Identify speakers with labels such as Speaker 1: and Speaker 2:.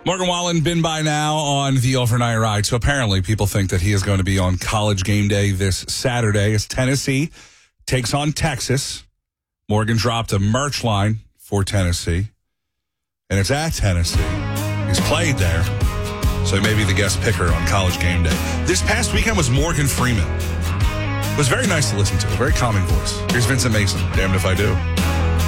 Speaker 1: Morgan Wallen been by now on the overnight ride. So apparently people think that he is going to be on College game day this Saturday as Tennessee takes on Texas. Morgan dropped a merch line for Tennessee, and it's at Tennessee. He's played there, so he may be the guest picker on College game day. This past weekend was Morgan Freeman. It was very nice to listen to, a very calming voice. Here's Vincent Mason, Damned If I Do.